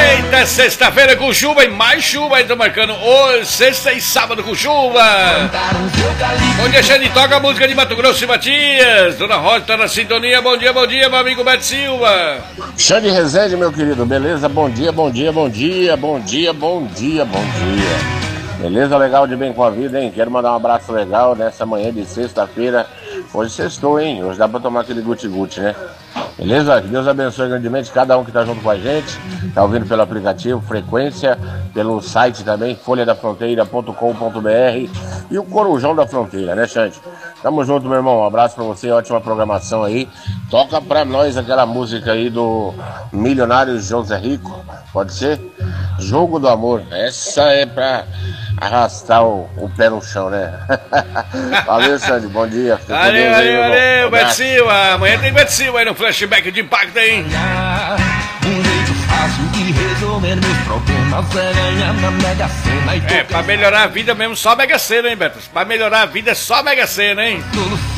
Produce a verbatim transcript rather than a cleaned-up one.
Eita, sexta-feira com chuva e mais chuva aí, tô marcando hoje, sexta e sábado com chuva. Bom dia, Xande, toca a música de Mato Grosso e Matias. Dona Rosa tá na sintonia, bom dia, bom dia, meu amigo Beto Silva. Xande Rezende, meu querido, beleza? Bom dia, bom dia, bom dia, bom dia, bom dia, bom dia. Beleza, legal de bem com a vida, hein? Quero mandar um abraço legal nessa manhã de sexta-feira. Hoje sextou, hein? Hoje dá pra tomar aquele guti-guti, né? Beleza? Que Deus abençoe grandemente cada um que tá junto com a gente. Tá ouvindo pelo aplicativo Frequência, pelo site também, folha da fronteira ponto com ponto br e o Corujão da Fronteira, né, Xande? Tamo junto, meu irmão. Um abraço pra você, ótima programação aí. Toca pra nós aquela música aí do Milionário José Rico, pode ser? Jogo do Amor. Essa é pra arrastar o, o pé no chão, né? Valeu, Xande, bom dia. Fica com Valeu, Deus aí, valeu, meu valeu, irmão. Beto Silva. Amanhã tem Beto Silva aí no flashback de impacto, hein? Um jeito fácil de resolver meus problemas é ganhar na Mega Sena. É, pra melhorar a vida mesmo, só Mega Sena, hein, Beto? Pra melhorar a vida é só Mega Sena, hein?